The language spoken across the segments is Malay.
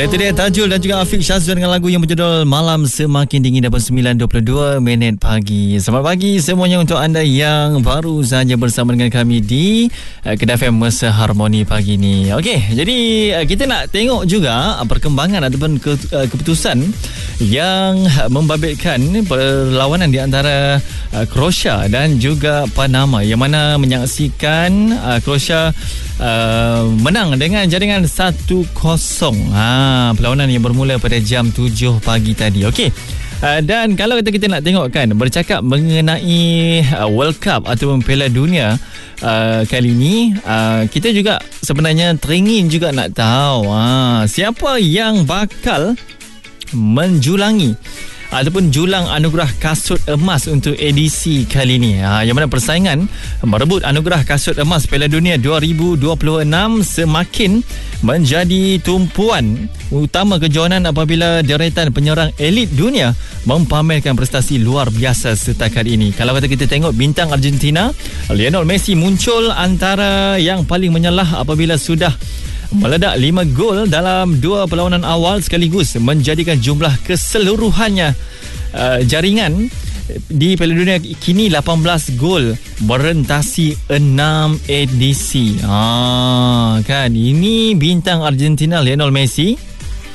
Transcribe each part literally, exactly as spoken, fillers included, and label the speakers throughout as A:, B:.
A: Baiklah, itu dia Tajul dan juga Afiq Syazwan dengan lagu yang berjudul Malam Semakin Dingin dapat sembilan dua puluh dua minit pagi. Selamat pagi semuanya untuk anda yang baru saja bersama dengan kami di uh, Kedah F M Mesa Harmoni pagi ni. Okey, jadi uh, kita nak tengok juga uh, perkembangan ataupun ke, uh, keputusan yang uh, membabitkan perlawanan di antara uh, Croatia dan juga Panama, yang mana menyaksikan uh, Croatia uh, menang dengan jaringan satu kosong. Ha, perlawanan yang bermula pada jam tujuh pagi tadi. Okey. Uh, dan kalau kita, kita nak tengok kan, bercakap mengenai uh, World Cup ataupun Piala Dunia uh, kali ini, uh, kita juga sebenarnya teringin juga nak tahu uh, siapa yang bakal menjulangi ataupun julang anugerah kasut emas untuk edisi kali ini. Ha, yang mana persaingan merebut anugerah kasut emas Piala Dunia dua ribu dua puluh enam semakin menjadi tumpuan utama kejohanan apabila deretan penyerang elit dunia mempamerkan prestasi luar biasa setakat ini. Kalau kata kita tengok bintang Argentina, Lionel Messi muncul antara yang paling menyelah apabila sudah meledak lima gol dalam dua perlawanan awal sekaligus menjadikan jumlah keseluruhannya uh, jaringan di Piala Dunia kini lapan belas gol merentasi enam edisi. Ah, kan, ini bintang Argentina Lionel Messi.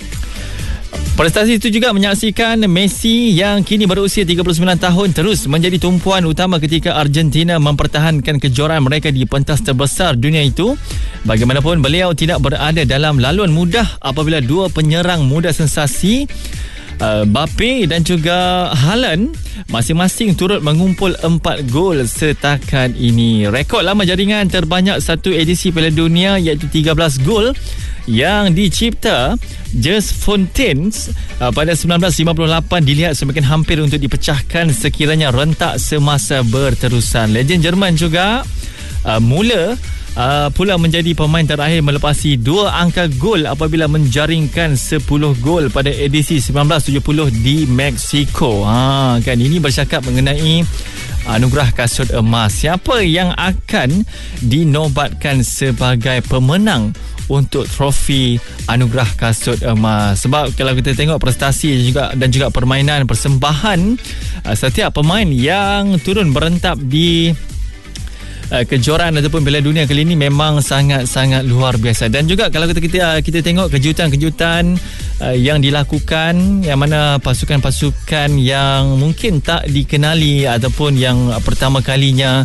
A: Prestasi itu juga menyaksikan Messi yang kini berusia tiga puluh sembilan tahun terus menjadi tumpuan utama ketika Argentina mempertahankan kejuaraan mereka di pentas terbesar dunia itu. Bagaimanapun, beliau tidak berada dalam laluan mudah apabila dua penyerang muda sensasi uh, Mbappe dan juga Haaland masing-masing turut mengumpul empat gol setakat ini. Rekod lama jaringan terbanyak satu edisi Piala Dunia iaitu tiga belas gol yang dicipta Just Fontaines uh, pada sembilan belas lima puluh lapan dilihat semakin hampir untuk dipecahkan sekiranya rentak semasa berterusan. Legend Jerman juga uh, mula uh, pula menjadi pemain terakhir melepasi dua angka gol apabila menjaringkan sepuluh gol pada edisi sembilan belas tujuh puluh di Mexico. Ha, kan, ini bercakap mengenai anugerah kasut emas. Siapa yang akan dinobatkan sebagai pemenang untuk trofi anugerah kasut emas? Sebab kalau kita tengok prestasi juga dan juga permainan persembahan uh, setiap pemain yang turun berentap di Uh, kejuaraan ataupun Piala Dunia kali ini memang sangat-sangat luar biasa. Dan juga kalau kita kita, kita tengok kejutan-kejutan uh, yang dilakukan, yang mana pasukan-pasukan yang mungkin tak dikenali ataupun yang pertama kalinya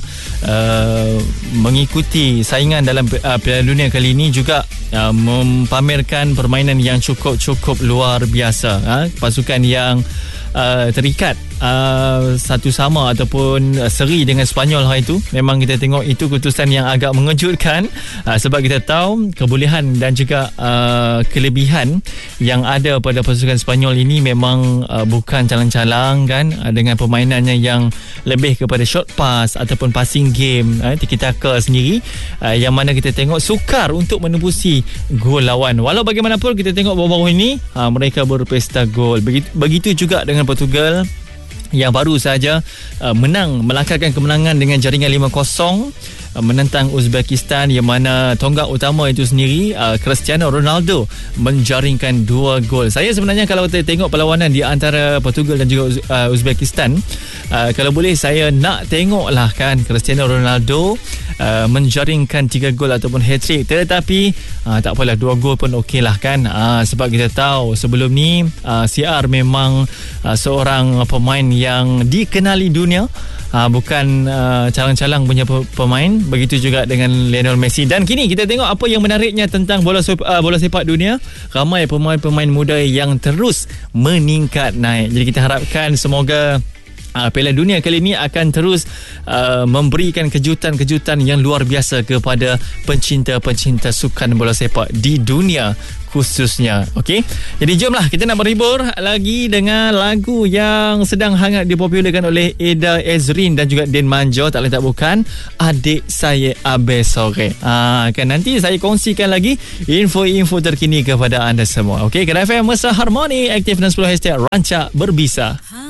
A: uh, mengikuti saingan dalam uh, Piala Dunia kali ini juga uh, mempamerkan permainan yang cukup-cukup luar biasa. Uh, pasukan yang Uh, terikat uh, satu sama ataupun uh, seri dengan Sepanyol hari itu, memang kita tengok itu keputusan yang agak mengejutkan uh, sebab kita tahu kebolehan dan juga uh, kelebihan yang ada pada pasukan Sepanyol ini memang uh, bukan calang-calang kan, uh, dengan permainannya yang lebih kepada short pass ataupun passing game, uh, tiki-taka sendiri, uh, yang mana kita tengok sukar untuk menembusi gol lawan. Walau bagaimanapun kita tengok baru-baru ini uh, mereka berpesta gol. Begitu, begitu juga dengan Portugal yang baru saja uh, menang, melangkahkan kemenangan dengan jaringan lima kosong uh, menentang Uzbekistan, yang mana tonggak utama itu sendiri uh, Cristiano Ronaldo menjaringkan dua gol. Saya sebenarnya kalau kita tengok perlawanan di antara Portugal dan juga uh, Uzbekistan, uh, kalau boleh saya nak tengoklah kan Cristiano Ronaldo uh, menjaringkan tiga gol ataupun hat-trick. Tetapi uh, tak apalah, dua gol pun okey lah kan, uh, sebab kita tahu sebelum ni uh, C R memang uh, seorang pemain yang dikenali dunia, uh, bukan uh, calang-calang punya pemain. Begitu juga dengan Lionel Messi. Dan kini kita tengok apa yang menariknya tentang bola uh, bola sepak dunia. Ramai pemain-pemain muda yang terus meningkat naik. Jadi kita harapkan semoga Uh, Piala Dunia kali ini akan terus uh, memberikan kejutan-kejutan yang luar biasa kepada pencinta-pencinta sukan bola sepak di dunia khususnya. Okey, jadi jomlah kita nak berhibur lagi dengan lagu yang sedang hangat dipopularkan oleh Eda Ezrin dan juga Din Manjo. Tak lain tak bukan Adik Saya Abe Sore. uh, kan nanti saya kongsikan lagi info-info terkini kepada anda semua. Okey, Kedah F M Mesa Harmoni, aktif enam sepuluh hashtag Rancak Berbisa.